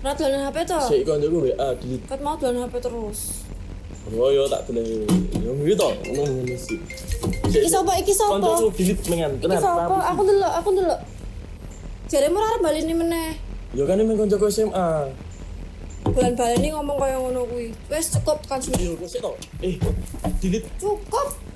Ora dolan HP to? Sik koncoku WA delete. Kat mau dolan HP terus. Oh yo tak delete. Yo gitu ngono sih. Iki sapa? Koncoku delete mengan. Iki sapa? Aku ndelok. Jaremu ora arep baleni meneh. Yo kan ini koncoku SMA. Bulan-baleni ngomong kaya ngono kuwi. Wis cukup kan sini. Yo kok sik to? Delete. Cukup.